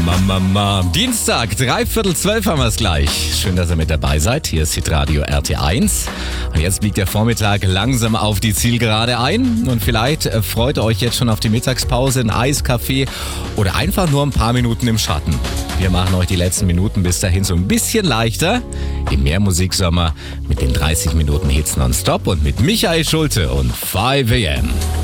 Mama. Dienstag, 11:45 haben wir es gleich. Schön, dass ihr mit dabei seid. Hier ist Hitradio RT1. Und jetzt biegt der Vormittag langsam auf die Zielgerade ein. Und vielleicht freut ihr euch jetzt schon auf die Mittagspause, ein Eiskaffee oder einfach nur ein paar Minuten im Schatten. Wir machen euch die letzten Minuten bis dahin so ein bisschen leichter. Im Mehrmusiksommer mit den 30 Minuten Hits nonstop und mit Michael Schulte und 5 AM.